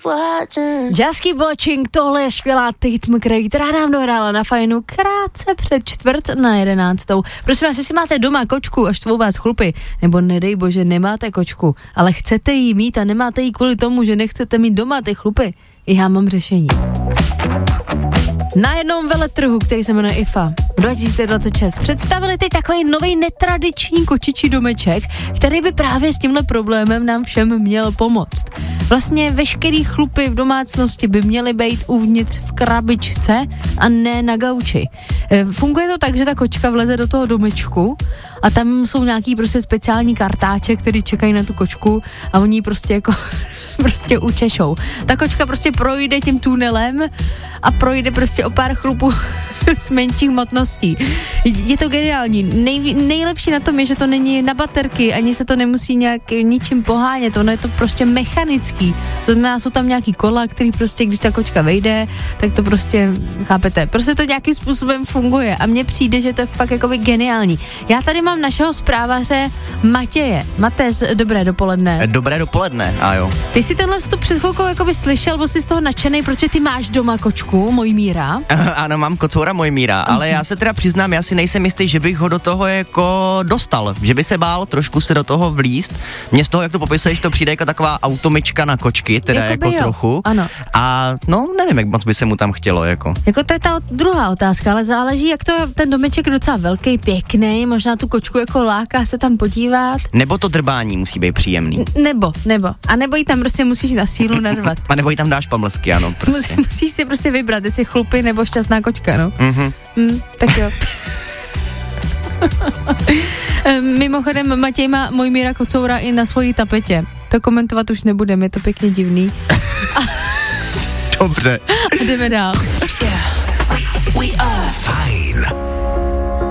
Just Keep Watching, tohle je skvělá Tate McRae, která nám dohrála na Fajnu krátce před 10:45. Prosím vás, jestli máte doma kočku a štvou vás chlupy, nebo nedej bože, nemáte kočku, ale chcete jí mít a nemáte jí kvůli tomu, že nechcete mít doma ty chlupy, já mám řešení. Na jednom veletrhu, který se jmenuje IFA 2026, představili teď takový nový netradiční kočičí domeček, který by právě s tímhle problémem nám všem měl pomoct. Vlastně veškerý chlupy v domácnosti by měly být uvnitř v krabičce a ne na gauči. Funguje to tak, že ta kočka vleze do toho domečku a tam jsou nějaký prostě speciální kartáče, který čekají na tu kočku a oni prostě jako prostě učešou. Ta kočka prostě projde tím tunelem a projde prostě o pár chlupů s menší hmotností. Je to geniální. Nejlepší na tom je, že to není na baterky, ani se to nemusí nějak ničím pohánět, ono je to prostě mechanický. To znamená, jsou tam nějaký kola, který prostě, když ta kočka vejde, tak to prostě, chápete, prostě to nějakým způsobem funguje a mně přijde, že to je fakt jakoby geniální. Já tady mám našeho zprávaře Matěje. Matez, dobré dopoledne. Dobré dopoledne, a jo. Ty jsi tenhle vstup před chvilkou jakoby slyšel, byl jsi z toho nadšenej, protože ty máš doma kočku, Mojmíra. Ano, mám kocoura Mojmíra, ale já se teda přiznám, já si nejsem jistý, že bych ho do toho jako dostal, že by se bál trošku se do toho vlízt. Mně z toho, jak to popisuješ, to přijde jako taková automyčka na kočky, teda jako trochu. Ano. A no, nevím, jak moc by se mu tam chtělo, jako. Jako to je ta druhá otázka, ale záleží, jak to ten domeček je docela velký, pěkný, možná tu kočku jako láká se tam podívat. Nebo to drbání musí být příjemný. Nebo. A nebo jí tam prostě musíš na sílu narvat. A nebo jí tam dáš pamlsky, ano, prostě. Musíš si prostě vybrat, jestli chlupy nebo šťastná kočka, no. Tak jo. Mimochodem, Matěj má Mojmíra kocoura i na svojí tapetě. To komentovat už nebudeme, je to pěkně divný. Dobře. A jdeme dál.